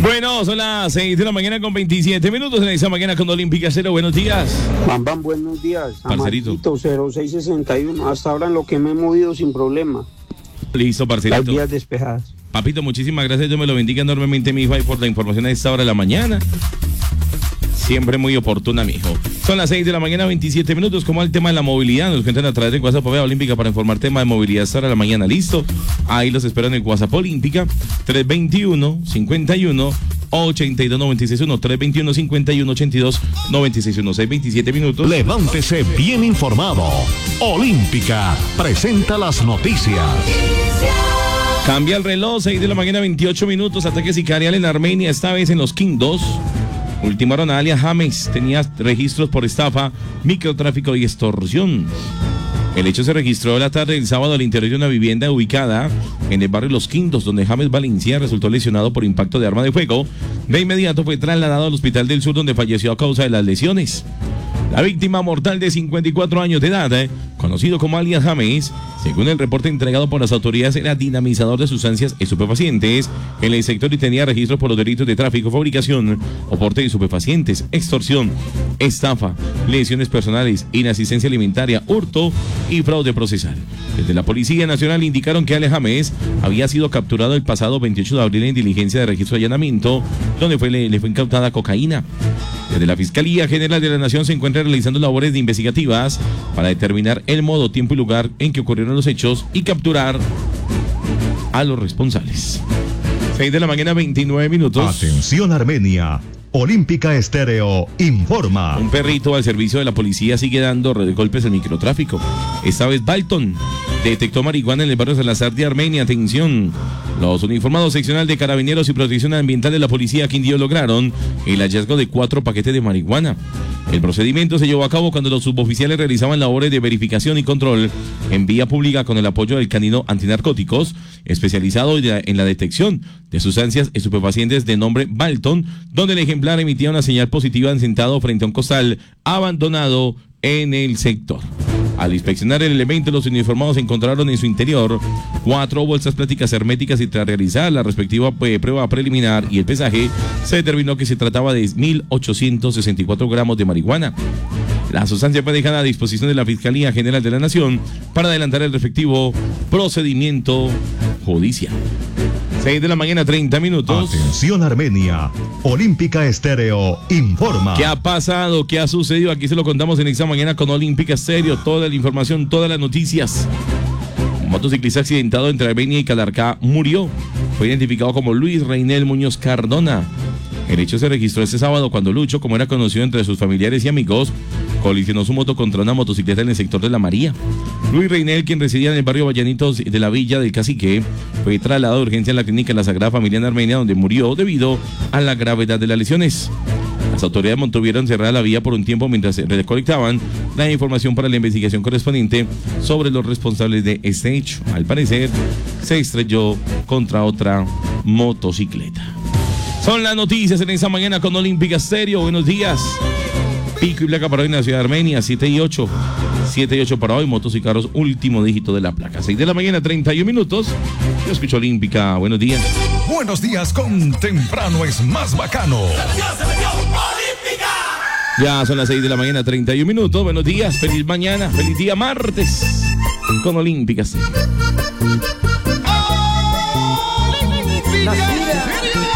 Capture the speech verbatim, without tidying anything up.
Bueno, son las seis de la mañana con veintisiete minutos en esa mañana con Olímpica Cero. Buenos días. Bam, bam, buenos días. Parcerito. cero seis sesenta y uno. Hasta ahora en lo que me he movido sin problema. Listo, parcerito. Las vías despejadas. Papito, muchísimas gracias. Yo me lo bendiga enormemente, mi hijo, y por la información a esta hora de la mañana. Siempre muy oportuna, mijo. Son las seis de la mañana, veintisiete minutos. Como el tema de la movilidad, nos cuentan a través de WhatsApp Olímpica para informar tema de movilidad hasta ahora de la mañana. Listo. Ahí los espero en el WhatsApp Olímpica. tres veintiuno, cincuenta y uno, ochenta y dos, noventa y seis uno. tres veintiuno, cincuenta y uno, ochenta y dos, noventa y seis uno. seis veintisiete minutos. Levántese bien informado. Olímpica presenta las noticias. Cambia el reloj, seis de la mañana, veintiocho minutos. Ataque sicarial en Armenia, esta vez en los King dos. Ultimaron a alias James, tenía registros por estafa, microtráfico y extorsión. El hecho se registró la tarde del sábado al interior de una vivienda ubicada en el barrio Los Quintos, donde James Valencia resultó lesionado por impacto de arma de fuego. De inmediato fue trasladado al Hospital del Sur, donde falleció a causa de las lesiones. La víctima mortal de cincuenta y cuatro años de edad, eh, conocido como alias James, según el reporte entregado por las autoridades, era dinamizador de sustancias estupefacientes en el sector y tenía registros por los delitos de tráfico, fabricación o porte de estupefacientes, extorsión, estafa, lesiones personales, inasistencia alimentaria, hurto y fraude procesal. Desde la Policía Nacional indicaron que alias James había sido capturado el pasado veintiocho de abril en diligencia de registro de allanamiento, donde fue, le, le fue incautada cocaína. Desde la Fiscalía General de la Nación se encuentra realizando labores de investigativas para determinar el modo, tiempo y lugar en que ocurrieron los hechos y capturar a los responsables. seis de la mañana, veintinueve minutos. Atención Armenia. Olímpica Estéreo informa. Un perrito al servicio de la policía sigue dando golpes al microtráfico. Esta vez Balton detectó marihuana en el barrio Salazar de Armenia. Atención. Los uniformados seccional de Carabineros y Protección Ambiental de la Policía Quindío lograron el hallazgo de cuatro paquetes de marihuana. El procedimiento se llevó a cabo cuando los suboficiales realizaban labores de verificación y control en vía pública con el apoyo del canino antinarcóticos, especializado en la detección de sustancias estupefacientes de nombre Balton, donde el ejemplar emitía una señal positiva sentado frente a un costal abandonado en el sector. Al inspeccionar el elemento, los uniformados encontraron en su interior cuatro bolsas plásticas herméticas y tras realizar la respectiva prueba preliminar y el pesaje, se determinó que se trataba de mil ochocientos sesenta y cuatro gramos de marihuana. La sustancia fue dejada a disposición de la Fiscalía General de la Nación para adelantar el respectivo procedimiento judicial. seis de la mañana, treinta minutos. Atención Armenia. Olímpica Estéreo informa. ¿Qué ha pasado? ¿Qué ha sucedido? Aquí se lo contamos en esta mañana con Olímpica Estéreo. Toda la información, todas las noticias. Un motociclista accidentado entre Armenia y Calarcá murió. Fue identificado como Luis Reinel Muñoz Cardona. El hecho se registró este sábado cuando Lucho, como era conocido entre sus familiares y amigos, colisionó su moto contra una motocicleta en el sector de La María. Luis Reinel, quien residía en el barrio Vallanitos de la Villa del Cacique, fue trasladado de urgencia a la clínica de la Sagrada Familia en Armenia, donde murió debido a la gravedad de las lesiones. Las autoridades mantuvieron cerrada la vía por un tiempo mientras se recolectaban la información para la investigación correspondiente sobre los responsables de este hecho. Al parecer, se estrelló contra otra motocicleta. Son las noticias en esta mañana con Olímpica Estéreo. Buenos días. Pico y placa para hoy en la ciudad de Armenia, siete y ocho. siete y ocho para hoy, motos y carros, último dígito de la placa. seis de la mañana, treinta y un minutos. Yo escucho Olímpica. Buenos días. Buenos días con Temprano es más bacano. Ya son las seis de la mañana, treinta y un minutos. Buenos días, feliz mañana, feliz día martes con Olímpica Estéreo. Olímpica.